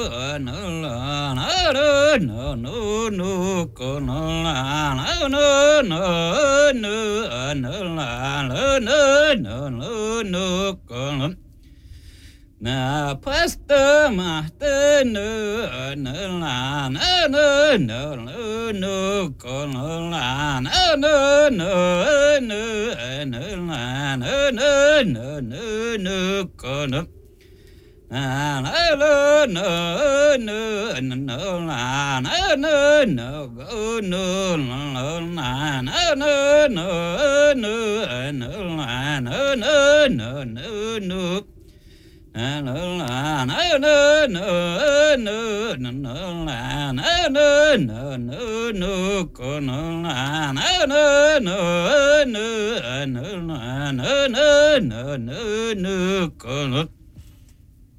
Na pasta mahta no la no no no no no con la no no no no la no no no no no con la no no no no la no no no go no la no no no no la no no no no no no la no no no no no la no no no no no con la no no no no no la no no no no no con